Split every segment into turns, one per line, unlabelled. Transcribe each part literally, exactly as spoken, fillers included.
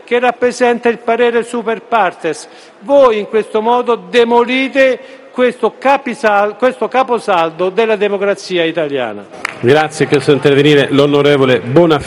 che rappresenta il parere super partes. Voi in questo modo demolite questo, capisal- questo caposaldo della democrazia italiana.
Grazie, chiesto di intervenire l'onorevole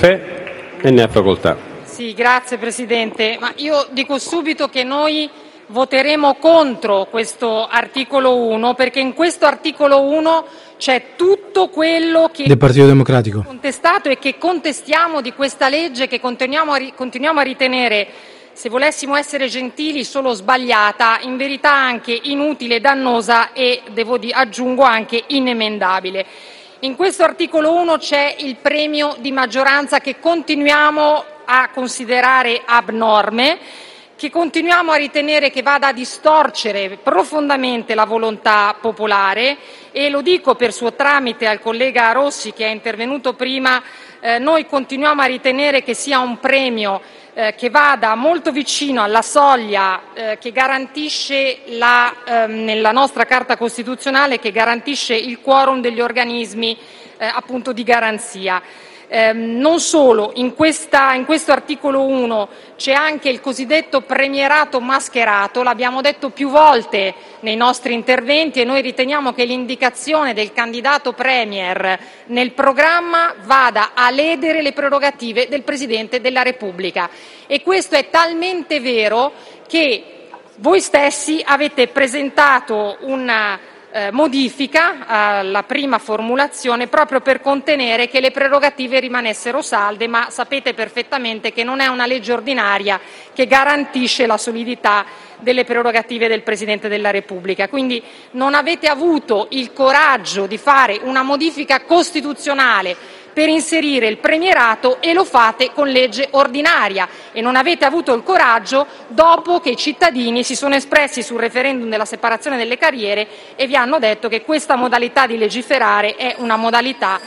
Bonafè e ne ha facoltà.
Sì, grazie Presidente. Ma io dico subito che noi voteremo contro questo articolo uno, perché in questo articolo uno c'è tutto quello che
del Partito Democratico
contestato e che contestiamo di questa legge, che continuiamo a, ri- continuiamo a ritenere, se volessimo essere gentili, solo sbagliata, in verità anche inutile, dannosa e, devo di- aggiungo, anche inemendabile. In questo articolo uno c'è il premio di maggioranza che continuiamo a considerare abnorme, che continuiamo a ritenere che vada a distorcere profondamente la volontà popolare, e lo dico per suo tramite al collega Rossi che è intervenuto prima, eh, noi continuiamo a ritenere che sia un premio eh, che vada molto vicino alla soglia eh, che garantisce la, eh, nella nostra Carta Costituzionale, che garantisce il quorum degli organismi eh, appunto di garanzia. Eh, non solo, in, questa, in questo articolo uno c'è anche il cosiddetto premierato mascherato, l'abbiamo detto più volte nei nostri interventi, e noi riteniamo che l'indicazione del candidato premier nel programma vada a ledere le prerogative del Presidente della Repubblica, e questo è talmente vero che voi stessi avete presentato una Eh, modifica alla prima formulazione proprio per contenere che le prerogative rimanessero salde, ma sapete perfettamente che non è una legge ordinaria che garantisce la solidità delle prerogative del Presidente della Repubblica. Quindi non avete avuto il coraggio di fare una modifica costituzionale per inserire il premierato e lo fate con legge ordinaria, e non avete avuto il coraggio dopo che i cittadini si sono espressi sul referendum della separazione delle carriere e vi hanno detto che questa modalità di legiferare è una modalità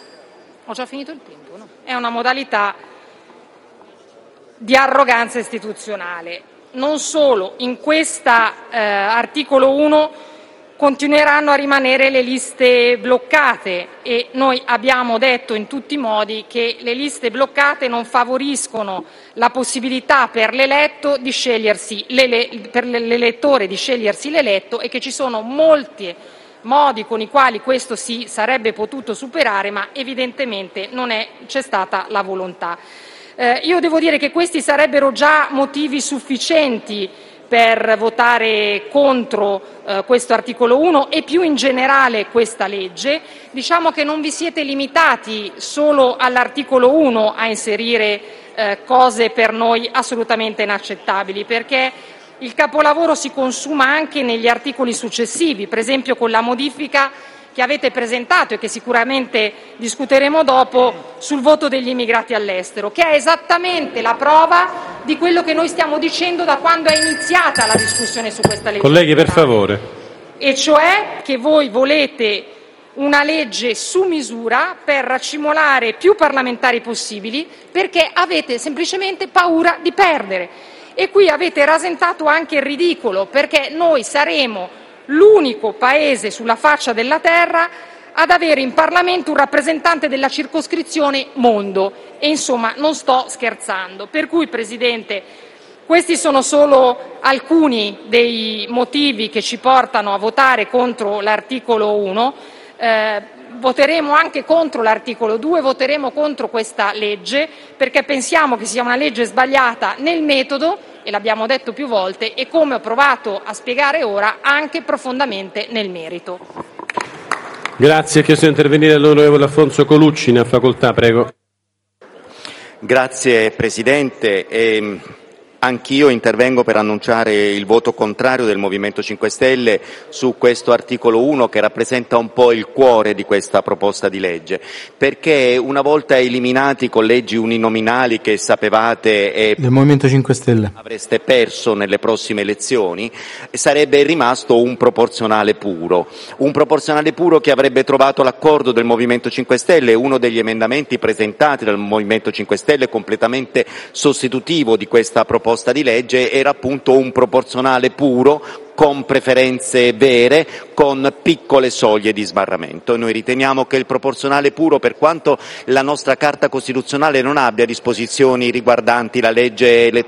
ho già finito il tempo, no? È una modalità di arroganza istituzionale. Non solo, in questo eh, articolo uno continueranno a rimanere le liste bloccate, e noi abbiamo detto in tutti i modi che le liste bloccate non favoriscono la possibilità per l'eletto di scegliersi per l'elettore di scegliersi l'eletto, e che ci sono molti modi con i quali questo si sarebbe potuto superare, ma evidentemente non è, c'è stata la volontà. Eh, io devo dire che questi sarebbero già motivi sufficienti per votare contro eh, questo articolo uno e più in generale questa legge. Diciamo che non vi siete limitati solo all'articolo uno a inserire eh, cose per noi assolutamente inaccettabili, perché il capolavoro si consuma anche negli articoli successivi, per esempio con la modifica che avete presentato e che sicuramente discuteremo dopo sul voto degli immigrati all'estero, che è esattamente la prova di quello che noi stiamo dicendo da quando è iniziata la discussione su questa legge.
Colleghi, per favore.
E cioè che voi volete una legge su misura per raccimolare più parlamentari possibili, perché avete semplicemente paura di perdere. E qui avete rasentato anche il ridicolo, perché noi saremo l'unico paese sulla faccia della terra ad avere in Parlamento un rappresentante della circoscrizione mondo, e insomma non sto scherzando. Per cui, Presidente, questi sono solo alcuni dei motivi che ci portano a votare contro l'articolo uno. Eh, voteremo anche contro l'articolo due, voteremo contro questa legge perché pensiamo che sia una legge sbagliata nel metodo, e l'abbiamo detto più volte, e come ho provato a spiegare ora, anche profondamente nel merito.
Grazie. Ha chiesto di intervenire l'onorevole Alfonso Colucci, ne ha facoltà, prego.
Grazie Presidente. E anch'io intervengo per annunciare il voto contrario del Movimento cinque Stelle su questo articolo uno, che rappresenta un po' il cuore di questa proposta di legge, perché una volta eliminati i collegi uninominali che sapevate e
del Movimento cinque Stelle
avreste perso nelle prossime elezioni, sarebbe rimasto un proporzionale puro, un proporzionale puro che avrebbe trovato l'accordo del Movimento cinque Stelle. Uno degli emendamenti presentati dal Movimento cinque Stelle, completamente sostitutivo di questa proposta di legge, era appunto un proporzionale puro con preferenze vere, con piccole soglie di sbarramento. Noi riteniamo che il proporzionale puro, per quanto la nostra Carta Costituzionale non abbia disposizioni riguardanti la legge elettorale